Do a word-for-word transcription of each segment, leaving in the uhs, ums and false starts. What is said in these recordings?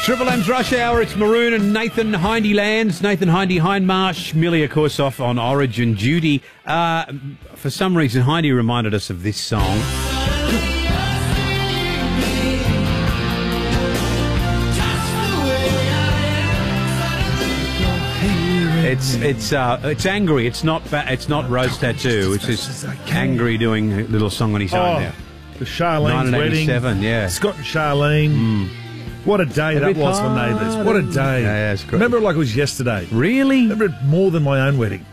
Triple M's Rush Hour, it's Maroon and Nathan Hindylands. Nathan Hindy, Hindmarsh, Millie, of course, off on Origin duty. Uh, for some reason, Hindy reminded us of this song. It's it's uh, it's angry. It's not ba- it's not Rose Tattoo. It's just angry doing a little song on his own Oh, now. the Charlene's nineteen wedding. eighty-seven, yeah. Scott and Charlene. Mm. What a day that Every was for time. Neighbours. What a day. Yeah, yeah, it's great. Remember it like it was yesterday. Really? Remember it more than my own wedding.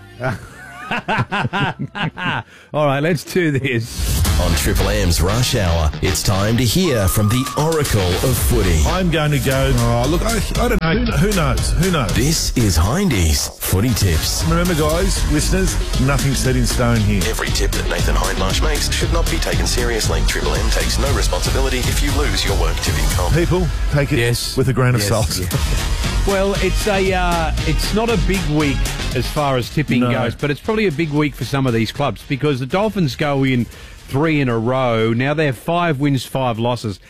All right, let's do this. On Triple M's Rush Hour, it's time to hear from the Oracle of Footy. I'm going to go, oh, look, I, I don't know. Who, who knows? Who knows? This is Hindy's Footy Tips. Remember, guys, listeners, nothing's set in stone here. Every tip that Nathan Hindmarsh makes should not be taken seriously. Triple M takes no responsibility if you lose your work tipping comp. People, take it Yes. with a grain of Yes, salt. yeah. Well, it's a uh, it's not a big week as far as tipping No. goes, but it's probably a big week for some of these clubs because the Dolphins go in three in a row. Now they have five wins, five losses.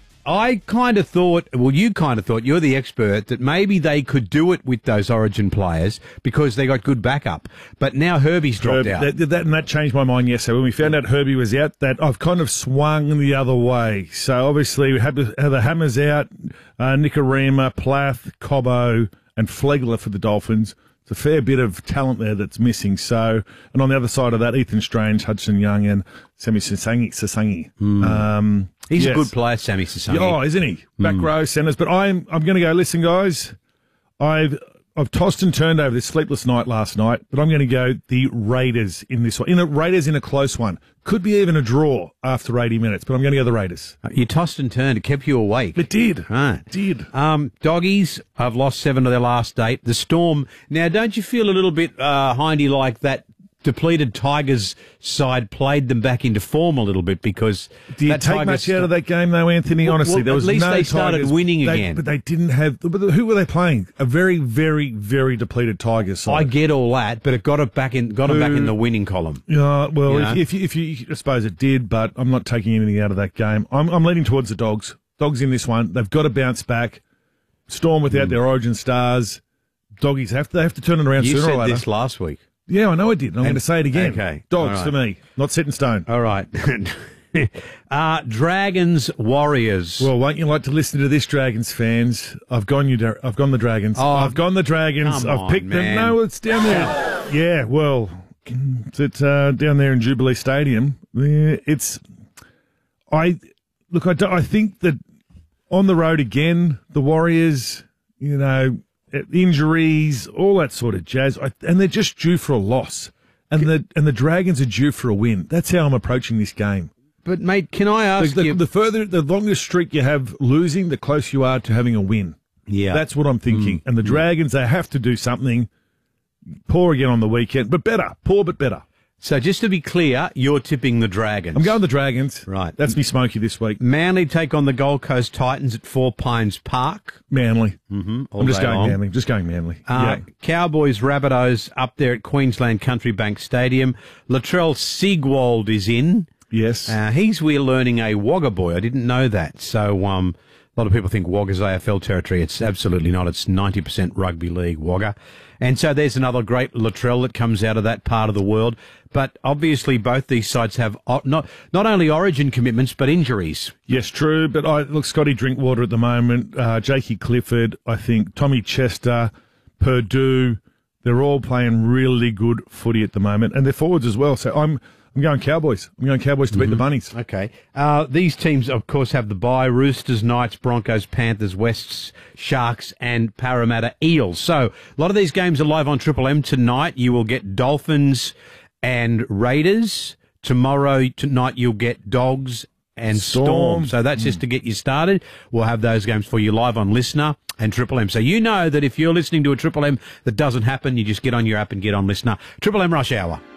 I kind of thought, well, you kind of thought, you're the expert, that maybe they could do it with those Origin players because they got good backup. But now Herbie's dropped Herb- out. That, that, and that changed my mind yesterday. When we found out Herbie was out, that I've kind of swung the other way. So obviously we had the, had the Hammers out, uh, Nicarima, Plath, Cobbo, and Flegler for the Dolphins. It's a fair bit of talent there that's missing. So, and on the other side of that, Ethan Strange, Hudson Young, and Sammy Sasangi. Sasangi. Mm. Um, He's yes. a good player, Sammy Sasangi. Oh, isn't he? Back Mm. row centres. But I'm I'm going to go. Listen, guys, I've I've tossed and turned over this sleepless night last night, but I'm going to go the Raiders in this one. In a Raiders in a close one. Could be even a draw after eighty minutes, but I'm going to go the Raiders. You tossed and turned. It kept you awake. It did. Right. It did. Um, Doggies have lost seven of their last eight. The Storm. Now, don't you feel a little bit, uh, Hindy, like that depleted Tigers side played them back into form a little bit because Do you that take Tigers much out of that game, though, Anthony? Well, Honestly, well, there was at least no they started Tigers. winning They- again. but they didn't have. But who were they playing? A very, very, very depleted Tigers side. I get all that, but it got it back in, got them back in the winning column. Yeah, well, You if, know? if, you, if you, I suppose it did, but I'm not taking anything out of that game. I'm, I'm leaning towards the Dogs. Dogs in this one. They've got to bounce back. Storm without Mm. their Origin stars. Doggies have to, they have to turn it around You sooner said or later. this last week. Yeah, I know I did. And I'm going to say it again. Okay. Dogs All for right. me, not set in stone. All right. uh, Dragons, Warriors. Well, won't you like to listen to this, Dragons fans? I've gone you. Dra- I've gone the Dragons. Oh, I've gone the Dragons. come I've on, picked man. them. No, it's down there. Yeah, well, it's at, uh, down there in Jubilee Stadium. Yeah, it's. I look. I, do, I think that on the road again, the Warriors. You know, injuries, all that sort of jazz, I, and they're just due for a loss. And the and the Dragons are due for a win. That's how I'm approaching this game. But, mate, can I ask The, the, you... the further, the longer streak you have losing, the closer you are to having a win. Yeah. That's what I'm thinking. Mm. And the Dragons, they have to do something. Poor again on the weekend, but better. Poor, but better. So just to be clear, you're tipping the Dragons. I'm going the Dragons. Right. That's me smoky this week. Manly take on the Gold Coast Titans at Four Pines Park. Manly. Mm-hmm. I'm just going Manly. Just going Manly. Uh, yeah. Cowboys Rabbitohs up there at Queensland Country Bank Stadium. Latrell Sigwald is in. Yes. Uh, he's we're learning a Wagga boy. I didn't know that. So um, a lot of people think Wagga's A F L territory. It's absolutely not. It's ninety percent rugby league Wagga. And so there's another great Latrell that comes out of that part of the world. But obviously both these sides have o- not not only Origin commitments but injuries. Yes, true. But I look, Scotty Drinkwater at the moment, uh, Jakey Clifford, I think Tommy Chester, Purdue, they're all playing really good footy at the moment, and they're forwards as well. So I'm I'm going Cowboys. I'm going Cowboys to beat the Bunnies. Okay. Uh, these teams, of course, have the bye. Roosters, Knights, Broncos, Panthers, Wests, Sharks, and Parramatta Eels. So a lot of these games are live on Triple M tonight. You will get Dolphins and Raiders. Tomorrow tonight you'll get Dogs and Storm. Storm. So that's just to get you started. We'll have those games for you live on Listener and Triple M. So you know that if you're listening to a Triple M that doesn't happen, you just get on your app and get on Listener. Triple M Rush Hour.